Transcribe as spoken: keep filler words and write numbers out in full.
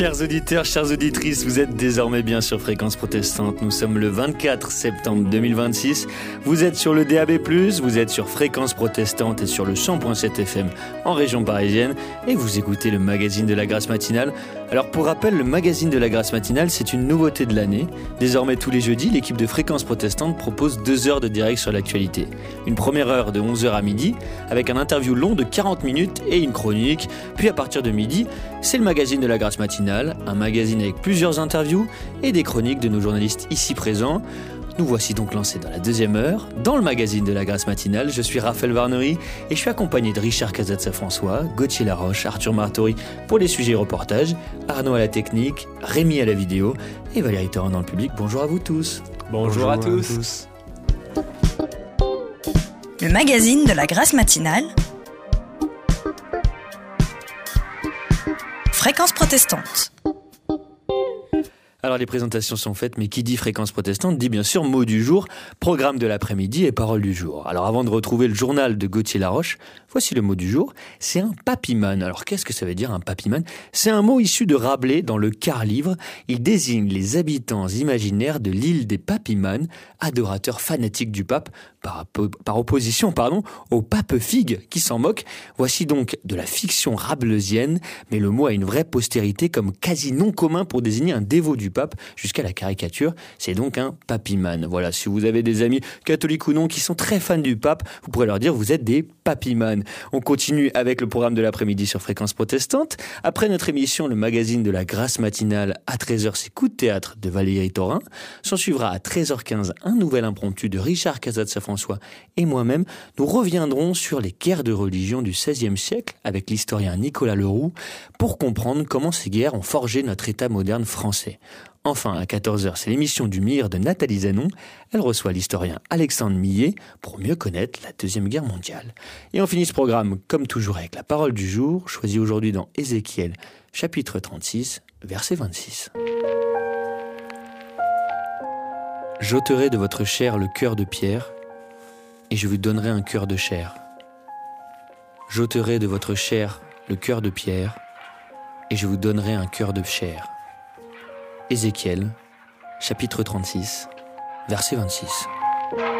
Chers auditeurs, chères auditrices, vous êtes désormais bien sur Fréquence Protestante. Nous sommes le vingt-quatre septembre deux mille vingt-six. Vous êtes sur le D A B plus, vous êtes sur Fréquence Protestante et sur le cent virgule sept F M en région parisienne. Et vous écoutez le magazine de la Grâce matinale. Alors pour rappel, le magazine de la Grâce matinale, c'est une nouveauté de l'année. Désormais tous les jeudis, l'équipe de Fréquence Protestante propose deux heures de direct sur l'actualité. Une première heure de onze heures à midi, avec un interview long de quarante minutes et une chronique. Puis à partir de midi, c'est le magazine de la Grâce matinale, un magazine avec plusieurs interviews et des chroniques de nos journalistes ici présents. Nous voici donc lancés dans la deuxième heure, dans le magazine de la Grâce matinale. Je suis Raphaël Varnery et je suis accompagné de Richard Cazatsa-François, Gauthier Laroche, Arthur Martori pour les sujets et reportages, Arnaud à la technique, Rémi à la vidéo et Valérie Torrent dans le public. Bonjour à vous tous. Bonjour, Bonjour à, tous. à tous. Le magazine de la Grâce matinale. Fréquence Protestante. Alors les présentations sont faites, mais qui dit Fréquence Protestante dit bien sûr mot du jour, programme de l'après-midi et parole du jour. Alors avant de retrouver le journal de Gauthier Laroche, voici le mot du jour, c'est un papimane. Alors qu'est-ce que ça veut dire un papimane ? C'est un mot issu de Rabelais dans le Quart-Livre. Il désigne les habitants imaginaires de l'île des Papimanes, adorateurs fanatiques du pape, par, par opposition pardon, au pape figue qui s'en moque. Voici donc de la fiction rabelaisienne, mais le mot a une vraie postérité comme quasi non commun pour désigner un dévot du pape jusqu'à la caricature. C'est donc un papimane. Voilà, si vous avez des amis catholiques ou non qui sont très fans du pape, vous pourrez leur dire vous êtes des papimanes. On continue avec le programme de l'après-midi sur Fréquence Protestante. Après notre émission, le magazine de la Grâce matinale, à treize heures, c'est Coup de théâtre de Valérie Torrent. S'en suivra à treize heures quinze un nouvel impromptu de Richard Cazatsa-François et moi-même. Nous reviendrons sur les guerres de religion du seizième siècle avec l'historien Nicolas Leroux pour comprendre comment ces guerres ont forgé notre État moderne français. Enfin, à quatorze heures, c'est l'émission du M I R de Nathalie Zanon. Elle reçoit l'historien Alexandre Millet pour mieux connaître la Deuxième Guerre mondiale. Et on finit ce programme, comme toujours, avec la parole du jour, choisie aujourd'hui dans Ézéchiel, chapitre trente-six, verset vingt-six. J'ôterai de votre chair le cœur de pierre, et je vous donnerai un cœur de chair. J'ôterai de votre chair le cœur de pierre, et je vous donnerai un cœur de chair. Ézéchiel, chapitre trente-six, verset vingt-six.